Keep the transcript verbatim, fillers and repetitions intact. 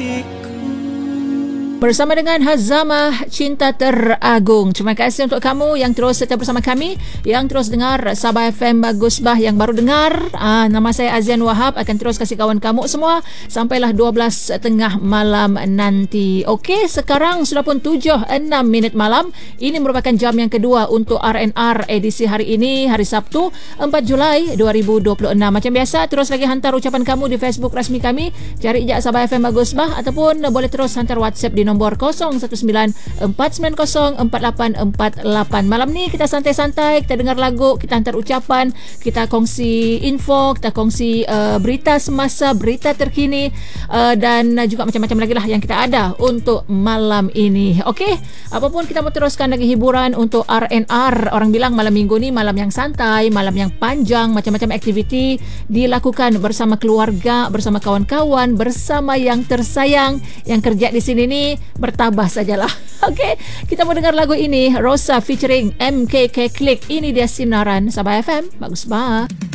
Bersama dengan Hazamah Cinta Teragung. Terima kasih untuk kamu yang terus setia bersama kami, yang terus dengar Sabah F M Bagus Bah, yang baru dengar. Aa, nama saya Azian Wahab, akan terus kasih kawan kamu semua sampailah dua belas tengah malam nanti. Okey, sekarang sudah pun tujuh enam minit malam. Ini merupakan jam yang kedua untuk R and R edisi hari ini, hari Sabtu empat Julai dua ribu dua puluh enam. Macam biasa, terus lagi hantar ucapan kamu di Facebook rasmi kami. Cari je Sabah F M Bagus Bah, ataupun boleh terus hantar WhatsApp di nombor kosong satu sembilan empat sembilan kosong empat lapan empat lapan. Malam ni kita santai-santai, kita dengar lagu, kita hantar ucapan, kita kongsi info, kita kongsi uh, berita semasa, berita terkini, uh, dan juga macam-macam lagi lah yang kita ada untuk malam ini. Okey, apapun kita mau teruskan lagi hiburan untuk R and R. Orang bilang malam minggu ni malam yang santai, malam yang panjang, macam-macam aktiviti dilakukan bersama keluarga, bersama kawan-kawan, bersama yang tersayang. Yang kerja di sini ni bertabah sajalah. Okey, kita mau dengar lagu ini, Rosa featuring M K K Click. Ini dia sinaran Sabah F M Bagus Bah.